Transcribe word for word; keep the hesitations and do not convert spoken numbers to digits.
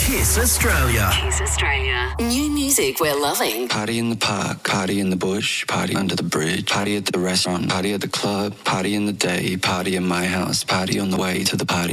Kiss Australia. Kiss Australia. New music we're loving. Party in the park, party in the bush, party under the bridge, party at the restaurant, party at the club, party in the day, party in my house, party on the way to the party.